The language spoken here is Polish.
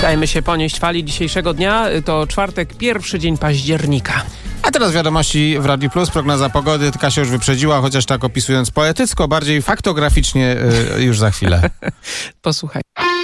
Dajmy się ponieść fali dzisiejszego dnia. To czwartek, pierwszy dzień października. A teraz wiadomości w Radiu Plus, prognoza pogody. Kasia już wyprzedziła, chociaż tak opisując poetycko, bardziej faktograficznie już za chwilę. Posłuchaj.